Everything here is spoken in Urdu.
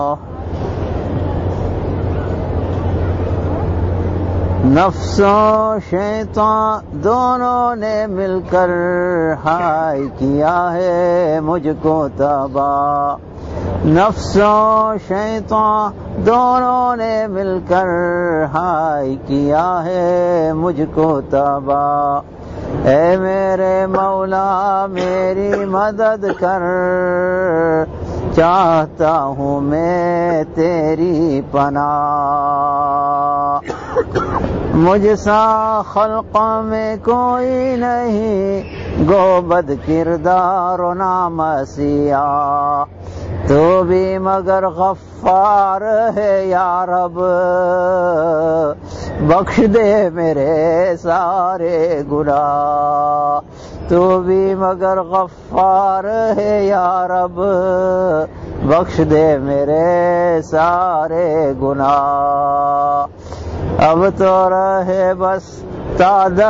نفس و شیطان دونوں نے مل کر ہائے کیا ہے مجھ کو تباہ، نفس و شیطان دونوں نے مل کر ہائے کیا ہے مجھ کو تباہ، اے میرے مولا میری مدد کر، چاہتا ہوں میں تیری پناہ، مجھ سا خلق میں کوئی نہیں، گو بد کردار و نامسیح، تو بھی مگر غفار ہے یا رب، بخش دے میرے سارے گناہ، تو بھی مگر غفار ہے یا رب، بخش دے میرے سارے گناہ، اب تو رہے بس تعداد